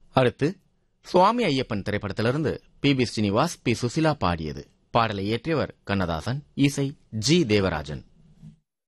அடுத்து சுவாமி ஐயப்பன் திரைப்படத்திலிருந்து BB. Srinivas, B. Susheela பாடியது. பாடலை இயற்றியவர் கண்ணதாசன், இசை ஜி. தேவராஜன்.